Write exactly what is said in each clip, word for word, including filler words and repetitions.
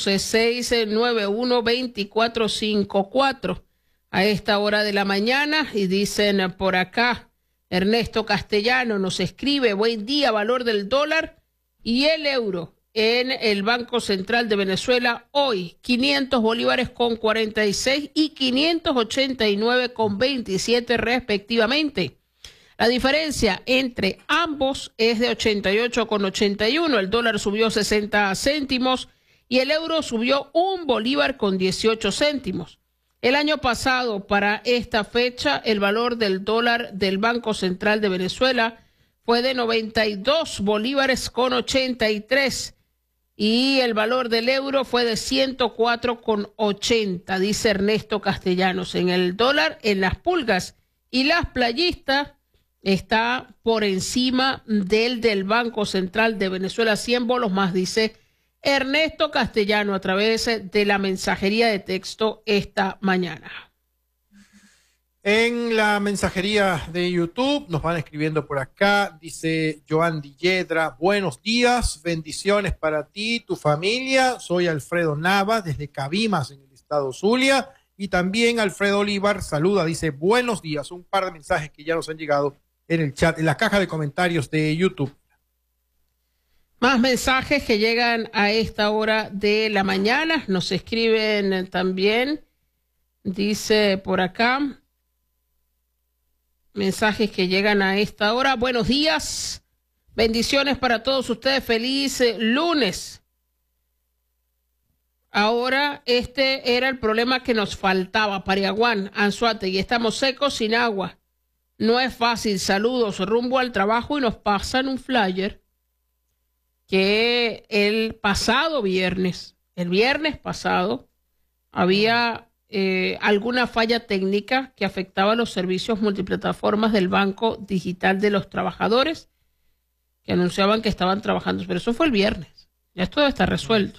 doce, seis nueve uno, dos cuatro cinco cuatro a esta hora de la mañana. Y dicen por acá, Ernesto Castellano nos escribe: buen día, valor del dólar y el euro en el Banco Central de Venezuela hoy, quinientos bolívares con cuarenta y seis y quinientos ochenta y nueve con veintisiete respectivamente. La diferencia entre ambos es de ochenta y ocho con ochenta y uno. El dólar subió sesenta céntimos y el euro subió un bolívar con dieciocho céntimos. El año pasado, para esta fecha, el valor del dólar del Banco Central de Venezuela fue de noventa y dos bolívares con ochenta y tres y el valor del euro fue de ciento cuatro con ochenta, dice Ernesto Castellanos. En el dólar, en las pulgas y las playistas, está por encima del del Banco Central de Venezuela, cien bolos más, dice Ernesto Castellano a través de la mensajería de texto esta mañana. En la mensajería de YouTube nos van escribiendo por acá, dice Joan Dilledra: buenos días, bendiciones para ti, tu familia. Soy Alfredo Nava desde Cabimas en el estado Zulia. Y también Alfredo Olivar saluda, dice buenos días. Un par de mensajes que ya nos han llegado en el chat, en la caja de comentarios de YouTube. Más mensajes que llegan a esta hora de la mañana. Nos escriben también, dice por acá, mensajes que llegan a esta hora. Buenos días, bendiciones para todos ustedes, feliz lunes. Ahora este era el problema que nos faltaba, Pariaguán, Anzoátegui, estamos secos sin agua. No es fácil. Saludos, rumbo al trabajo. Y nos pasan un flyer que el pasado viernes, el viernes pasado, había eh, alguna falla técnica que afectaba a los servicios multiplataformas del Banco Digital de los Trabajadores, que anunciaban que estaban trabajando. Pero eso fue el viernes. Ya esto debe estar resuelto.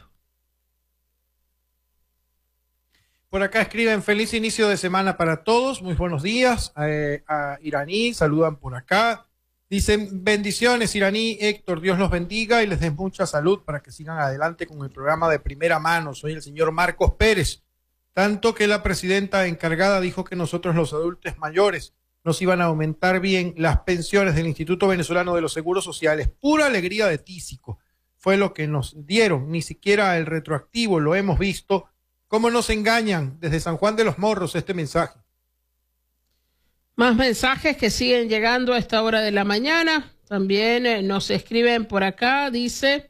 Por acá escriben: feliz inicio de semana para todos, muy buenos días. Eh, a Iraní, saludan por acá. Dicen bendiciones, Iraní, Héctor, Dios los bendiga y les dé mucha salud para que sigan adelante con el programa de primera mano. Soy el señor Marcos Pérez. Tanto que la presidenta encargada dijo que nosotros los adultos mayores nos iban a aumentar bien las pensiones del Instituto Venezolano de los Seguros Sociales. Pura alegría de tísico fue lo que nos dieron, ni siquiera el retroactivo lo hemos visto. ¿Cómo nos engañan desde San Juan de los Morros este mensaje? Más mensajes que siguen llegando a esta hora de la mañana. También eh, nos escriben por acá, dice: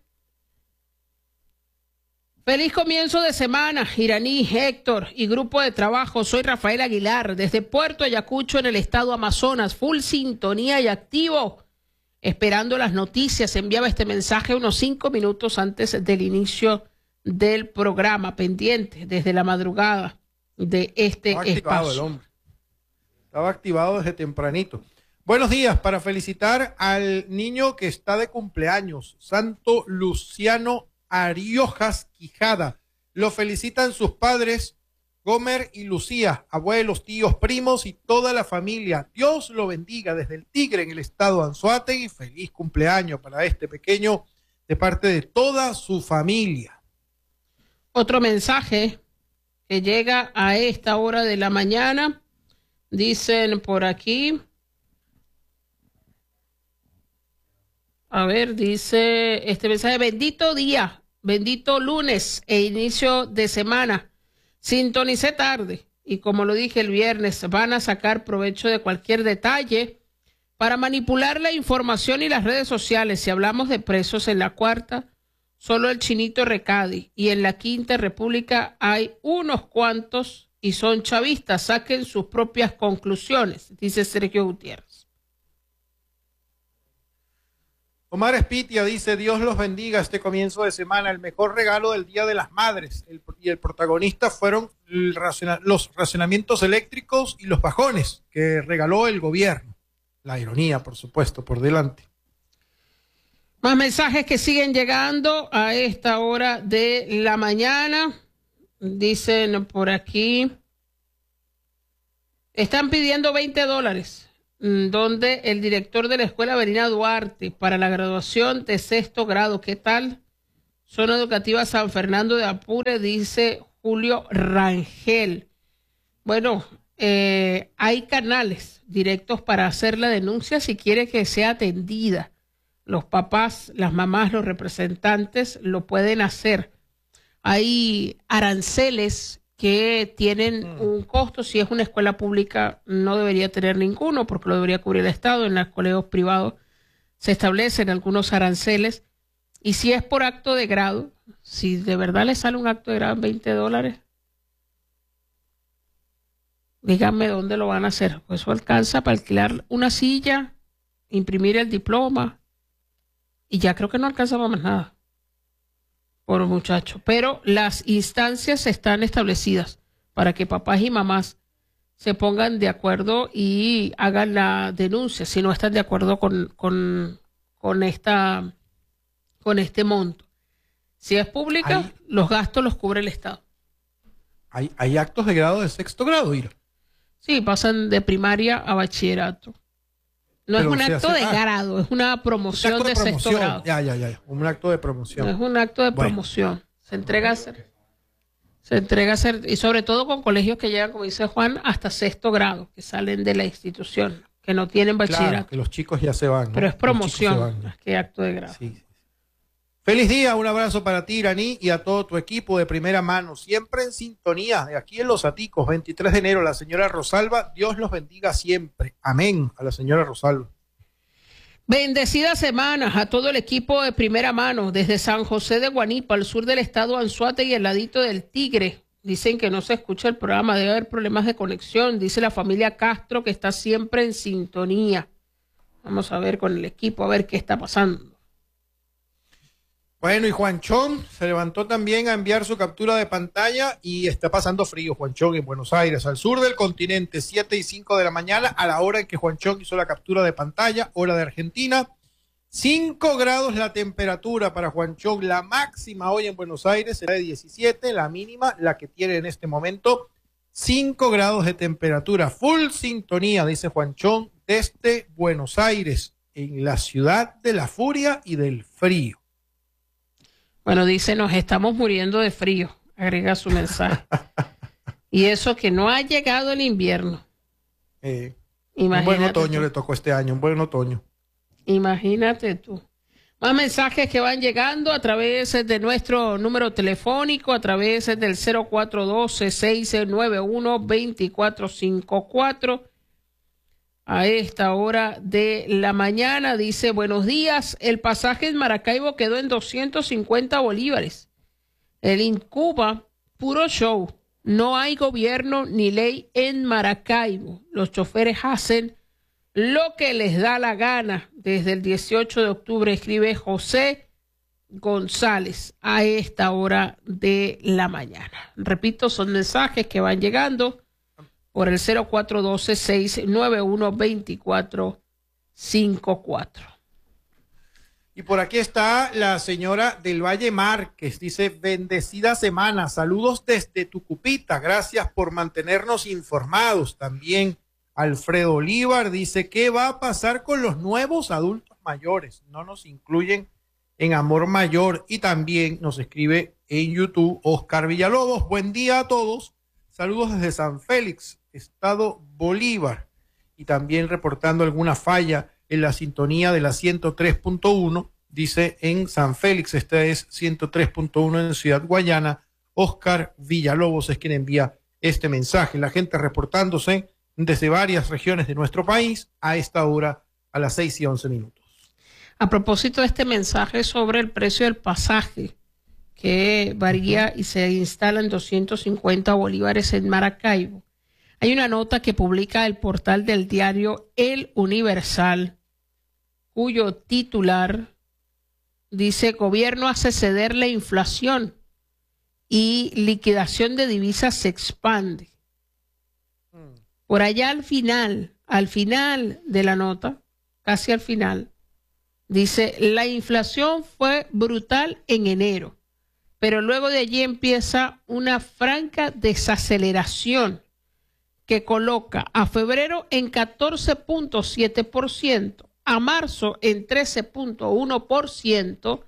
feliz comienzo de semana, Iraní, Héctor y grupo de trabajo. Soy Rafael Aguilar desde Puerto Ayacucho en el estado Amazonas. Full sintonía y activo, esperando las noticias. Enviaba este mensaje unos cinco minutos antes del inicio del programa, pendiente desde la madrugada de este Estaba activado espacio. el hombre. Estaba activado desde tempranito. Buenos días, para felicitar al niño que está de cumpleaños, Santo Luciano Ariojas Quijada. Lo felicitan sus padres, Gomer y Lucía, abuelos, tíos, primos y toda la familia. Dios lo bendiga desde el Tigre en el estado Anzoátegui. Feliz cumpleaños para este pequeño de parte de toda su familia. Otro mensaje que llega a esta hora de la mañana, dicen por aquí, a ver, dice este mensaje: bendito día, bendito lunes e inicio de semana. Sintonicé tarde y como lo dije el viernes, van a sacar provecho de cualquier detalle para manipular la información y las redes sociales. Si hablamos de presos en la cuarta, solo el Chinito Recadi, y en la Quinta República hay unos cuantos y son chavistas. Saquen sus propias conclusiones, dice Sergio Gutiérrez. Omar Espitia dice: Dios los bendiga este comienzo de semana, el mejor regalo del Día de las Madres. El, y el protagonista fueron el raciona, los racionamientos eléctricos y los bajones que regaló el gobierno. La ironía, por supuesto, por delante. Más mensajes que siguen llegando a esta hora de la mañana. Dicen por aquí, están pidiendo veinte dólares, donde el director de la escuela Avelina Duarte para la graduación de sexto grado. ¿Qué tal Zona Educativa San Fernando de Apure, dice Julio Rangel. Bueno, eh, hay canales directos para hacer la denuncia si quiere que sea atendida. Los papás, las mamás, los representantes lo pueden hacer. Hay aranceles que tienen un costo. Si es una escuela pública, no debería tener ninguno porque lo debería cubrir el Estado. En los colegios privados se establecen algunos aranceles. Y si es por acto de grado, si de verdad le sale un acto de grado en veinte dólares, díganme dónde lo van a hacer. Pues eso alcanza para alquilar una silla, imprimir el diploma, y ya creo que no alcanza para más nada por muchacho. Pero las instancias están establecidas para que papás y mamás se pongan de acuerdo y hagan la denuncia si no están de acuerdo con, con, con esta... con este monto. Si es pública, hay, los gastos los cubre el Estado. Hay, hay actos de grado de sexto grado, Ira. Sí, pasan de primaria a bachillerato. No Pero es un acto hace, de ah, grado, es una promoción de, de promoción. Sexto grado. Ya, ya, ya, un acto de promoción. No es un acto de bueno. promoción. Se entrega a ser, se entrega a ser, y sobre todo con colegios que llegan, como dice Juan, hasta sexto grado, que salen de la institución, que no tienen bachillerato. Claro, que los chicos ya se van. ¿no? Pero es promoción, van, ¿no? Más que acto de grado. Sí. Feliz día, un abrazo para ti, Iraní, y a todo tu equipo de primera mano, siempre en sintonía, de aquí en Los Aticos, veintitrés de enero, la señora Rosalba, Dios los bendiga siempre, amén, a la señora Rosalba. Bendecida semana a todo el equipo de primera mano, desde San José de Guanipa, al sur del estado Anzoátegui y el ladito del Tigre. Dicen que no se escucha el programa, debe haber problemas de conexión, dice la familia Castro, que está siempre en sintonía. Vamos a ver con el equipo, a ver qué está pasando. Bueno, y Juanchón se levantó también a enviar su captura de pantalla y está pasando frío, Juanchón, en Buenos Aires, al sur del continente, siete y cinco de la mañana, a la hora en que Juanchón hizo la captura de pantalla, hora de Argentina. cinco grados la temperatura para Juanchón, la máxima hoy en Buenos Aires será de diecisiete, la mínima, la que tiene en este momento, cinco grados de temperatura, full sintonía, dice Juanchón, desde Buenos Aires, en la ciudad de la furia y del frío. Bueno, dice, nos estamos muriendo de frío, agrega su mensaje. Y eso que no ha llegado el invierno. Eh, un buen otoño tú. Le tocó este año, un buen otoño. Imagínate tú. Más mensajes que van llegando a través de nuestro número telefónico, a través del cero cuatro uno dos, seis nueve uno, dos cuatro cinco cuatro. A esta hora de la mañana dice, buenos días, el pasaje en Maracaibo quedó en doscientos cincuenta bolívares. El Incuba, puro show. No hay gobierno ni ley en Maracaibo. Los choferes hacen lo que les da la gana. Desde el dieciocho de octubre escribe José González a esta hora de la mañana. Repito, son mensajes que van llegando por el cero cuatro uno dos, seis nueve uno, dos cuatro cinco cuatro. Y por aquí está la señora del Valle Márquez, dice, bendecida semana, saludos desde Tucupita, gracias por mantenernos informados. También Alfredo Olivar dice, ¿qué va a pasar con los nuevos adultos mayores? No nos incluyen en Amor Mayor. Y también nos escribe en YouTube Oscar Villalobos, buen día a todos, saludos desde San Félix, Estado Bolívar, y también reportando alguna falla en la sintonía de la ciento tres punto uno, dice en San Félix, esta es ciento tres punto uno en Ciudad Guayana, Oscar Villalobos es quien envía este mensaje, la gente reportándose desde varias regiones de nuestro país a esta hora a las seis y once minutos. A propósito de este mensaje sobre el precio del pasaje, que varía uh-huh. y se instala en doscientos cincuenta bolívares en Maracaibo, hay una nota que publica el portal del diario El Universal, cuyo titular dice, gobierno hace ceder la inflación y liquidación de divisas se expande. Por allá al final, al final de la nota, casi al final, dice, la inflación fue brutal en enero, pero luego de allí empieza una franca desaceleración que coloca a febrero en catorce punto siete por ciento, a marzo en trece punto uno por ciento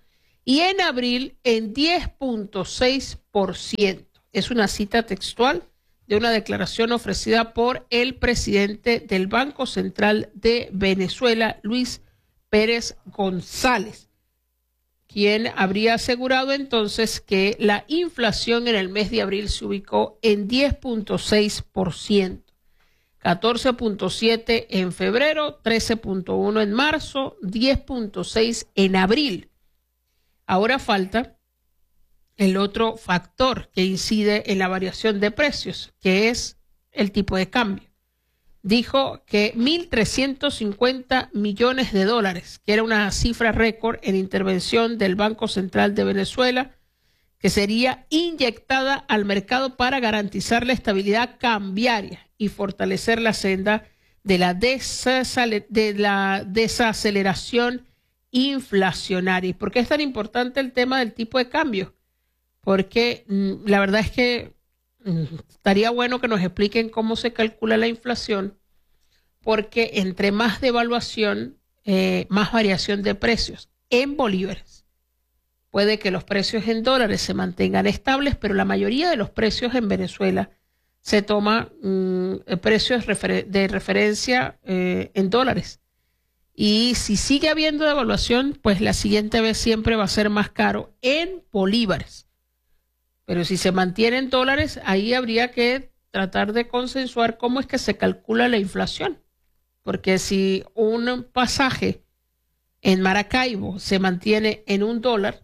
y en abril en diez punto seis por ciento. Es una cita textual de una declaración ofrecida por el presidente del Banco Central de Venezuela, Luis Pérez González, quien habría asegurado entonces que la inflación en el mes de abril se ubicó en diez punto seis por ciento, catorce punto siete por ciento en febrero, trece punto uno por ciento en marzo, diez punto seis por ciento en abril. Ahora falta el otro factor que incide en la variación de precios, que es el tipo de cambio. Dijo que mil trescientos cincuenta millones de dólares, que era una cifra récord en intervención del Banco Central de Venezuela, que sería inyectada al mercado para garantizar la estabilidad cambiaria y fortalecer la senda de la, de la desaceleración inflacionaria. ¿Y por qué es tan importante el tema del tipo de cambio? Porque mmm, la verdad es que mmm, estaría bueno que nos expliquen cómo se calcula la inflación, porque entre más devaluación, eh, más variación de precios en bolívares. Puede que los precios en dólares se mantengan estables, pero la mayoría de los precios en Venezuela se toma mmm, precios refer de referencia eh, en dólares. Y si sigue habiendo devaluación, pues la siguiente vez siempre va a ser más caro en bolívares. Pero si se mantiene en dólares, ahí habría que tratar de consensuar cómo es que se calcula la inflación. Porque si un pasaje en Maracaibo se mantiene en un dólar,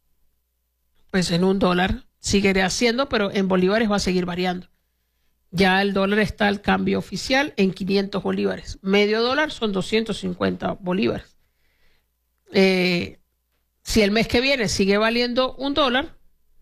pues en un dólar seguirá siendo, pero en bolívares va a seguir variando. Ya el dólar está al cambio oficial en quinientos bolívares. Medio dólar son doscientos cincuenta bolívares. Eh, si el mes que viene sigue valiendo un dólar,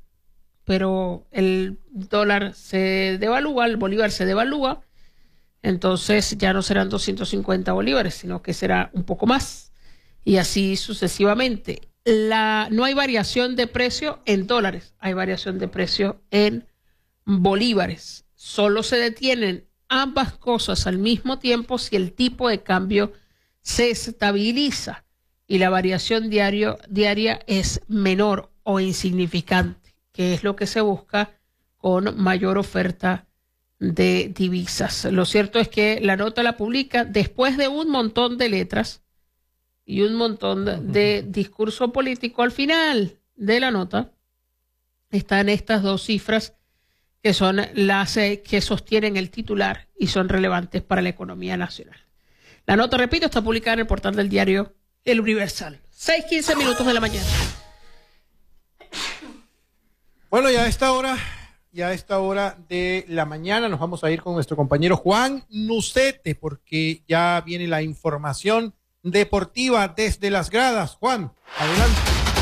pero el dólar se devalúa, el bolívar se devalúa, entonces ya no serán doscientos cincuenta bolívares, sino que será un poco más. Y así sucesivamente. La, no hay variación de precio en dólares, hay variación de precio en bolívares. Solo se detienen ambas cosas al mismo tiempo si el tipo de cambio se estabiliza y la variación diario, diaria es menor o insignificante, que es lo que se busca con mayor oferta de divisas. Lo cierto es que la nota la publica después de un montón de letras y un montón de, de discurso político. Al final de la nota están estas dos cifras que son las eh, que sostienen el titular y son relevantes para la economía nacional. La nota, repito, está publicada en el portal del diario El Universal. seis quince minutos de la mañana. Bueno, ya a esta hora, ya a esta hora de la mañana nos vamos a ir con nuestro compañero Juan Nucete, porque ya viene la información deportiva desde las gradas. Juan, adelante.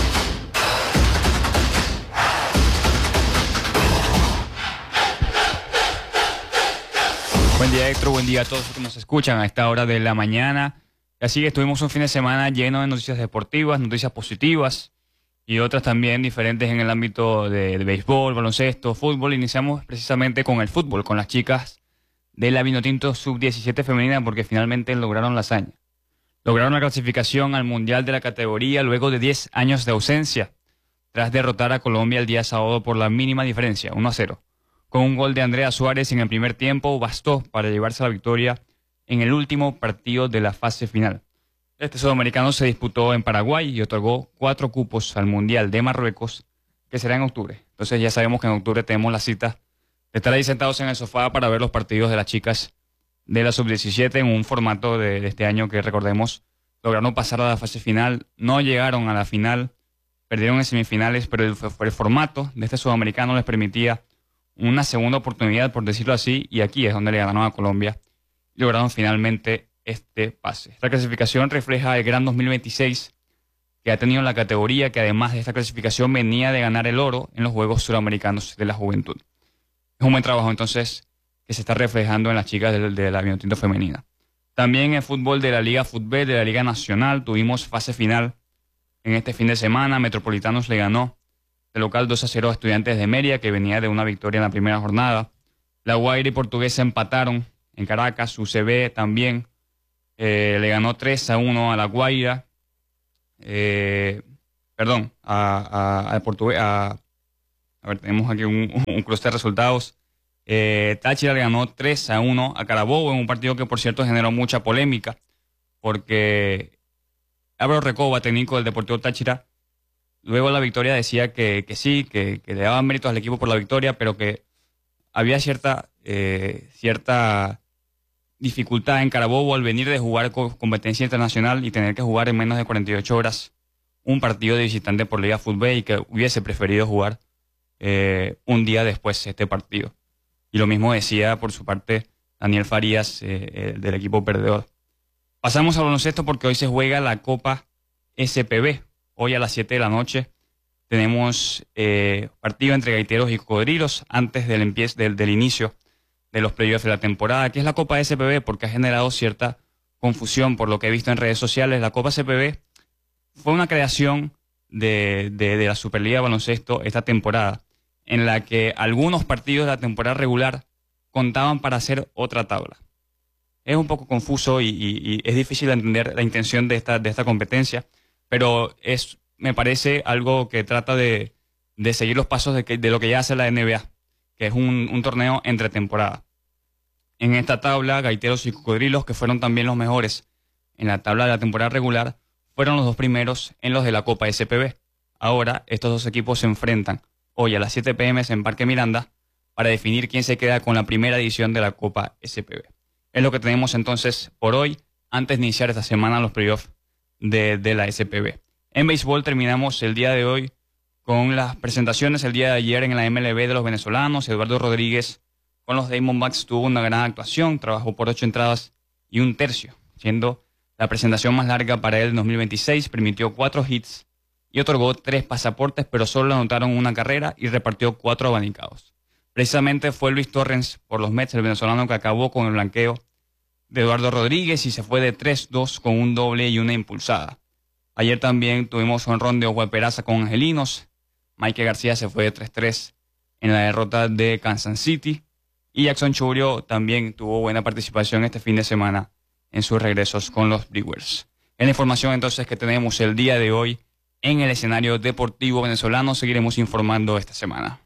Buen día, Héctor. Buen día a todos los que nos escuchan a esta hora de la mañana. Así que estuvimos un fin de semana lleno de noticias deportivas, noticias positivas y otras también diferentes en el ámbito de, de béisbol, baloncesto, fútbol. Iniciamos precisamente con el fútbol, con las chicas de la Vinotinto sub diecisiete femenina, porque finalmente lograron la hazaña. Lograron la clasificación al Mundial de la categoría luego de diez años de ausencia, tras derrotar a Colombia el día sábado por la mínima diferencia, uno a cero. Con un gol de Andrea Suárez en el primer tiempo, bastó para llevarse la victoria en el último partido de la fase final. Este sudamericano se disputó en Paraguay y otorgó cuatro cupos al Mundial de Marruecos, que será en octubre. Entonces ya sabemos que en octubre tenemos la cita de estar ahí sentados en el sofá para ver los partidos de las chicas de la sub diecisiete en un formato de, de este año que, recordemos, lograron pasar a la fase final, no llegaron a la final, perdieron en semifinales, pero el, el formato de este sudamericano les permitía una segunda oportunidad, por decirlo así, y aquí es donde le ganaron a Colombia y lograron finalmente este pase. Esta clasificación refleja el gran dos mil veintiséis que ha tenido la categoría, que además de esta clasificación venía de ganar el oro en los Juegos Suramericanos de la Juventud. Es un buen trabajo entonces que se está reflejando en las chicas de, de la Vinotinto femenina. También en el fútbol de la Liga Fútbol, de la Liga Nacional, tuvimos fase final en este fin de semana. Metropolitanos le ganó de local dos a cero a Estudiantes de Mérida, que venía de una victoria en la primera jornada. La Guaira y Portuguesa empataron en Caracas. U C B también eh, le ganó tres a uno a La Guaira. Eh, perdón, a, a, a Portugués, a, a ver, tenemos aquí un, un cruce de resultados. Eh, Táchira le ganó tres a uno a Carabobo en un partido que, por cierto, generó mucha polémica, porque Álvaro Recoba, técnico del Deportivo Táchira, luego de la victoria decía que, que sí, que, que le daban méritos al equipo por la victoria, pero que había cierta, eh, cierta dificultad en Carabobo al venir de jugar con competencia internacional y tener que jugar en menos de cuarenta y ocho horas un partido de visitante por Liga Fútbol y que hubiese preferido jugar eh, un día después este partido. Y lo mismo decía por su parte Daniel Farías, eh, eh, del equipo perdedor. Pasamos al baloncesto porque hoy se juega la Copa S P B. Hoy a las siete de la noche tenemos eh, partido entre Gaiteros y Cocodrilos antes del, empie- del, del inicio de los playoffs de la temporada. ¿Qué es la Copa S P B? Porque ha generado cierta confusión por lo que he visto en redes sociales. La Copa S P B fue una creación de, de, de la Superliga de Baloncesto esta temporada, en la que algunos partidos de la temporada regular contaban para hacer otra tabla. Es un poco confuso y, y, y es difícil entender la intención de esta, de esta competencia, pero es, me parece algo que trata de, de seguir los pasos de, que, de lo que ya hace la N B A, que es un, un torneo entre temporada. En esta tabla, Gaiteros y Cocodrilos, que fueron también los mejores en la tabla de la temporada regular, fueron los dos primeros en los de la Copa S P B. Ahora, estos dos equipos se enfrentan hoy a las siete pe eme en Parque Miranda para definir quién se queda con la primera edición de la Copa S P B. Es lo que tenemos entonces por hoy, antes de iniciar esta semana los playoffs de, de la S P B. En béisbol terminamos el día de hoy con las presentaciones el día de ayer en la M L B de los venezolanos. Eduardo Rodríguez con los Diamondbacks tuvo una gran actuación, trabajó por ocho entradas y un tercio, siendo la presentación más larga para él en dos mil veintiséis, permitió cuatro hits y otorgó tres pasaportes, pero solo le anotaron una carrera y repartió cuatro abanicados. Precisamente fue Luis Torrens por los Mets, el venezolano, que acabó con el blanqueo de Eduardo Rodríguez y se fue de tres dos con un doble y una impulsada. Ayer también tuvimos un ron de Ojo Peraza con Angelinos. Mike García se fue de tres tres en la derrota de Kansas City. Y Jackson Churio también tuvo buena participación este fin de semana en sus regresos con los Brewers. En la información entonces que tenemos el día de hoy en el escenario deportivo venezolano, seguiremos informando esta semana.